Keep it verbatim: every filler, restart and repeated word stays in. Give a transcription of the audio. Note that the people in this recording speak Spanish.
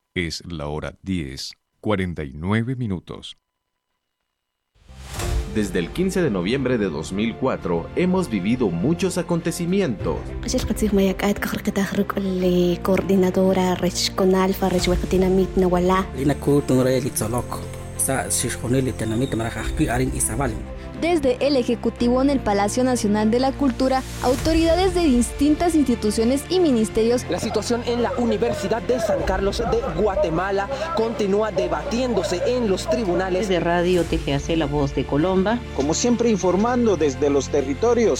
Es la hora diez, cuarenta y nueve minutos. Desde el quince de noviembre de dos mil cuatro hemos vivido muchos acontecimientos. Coordinadora regional para Dinamit Nawala. Desde el Ejecutivo en el Palacio Nacional de la Cultura, autoridades de distintas instituciones y ministerios. La situación en la Universidad de San Carlos de Guatemala continúa debatiéndose en los tribunales. De Radio T G A C, La Voz de Colomba. Como siempre, informando desde los territorios.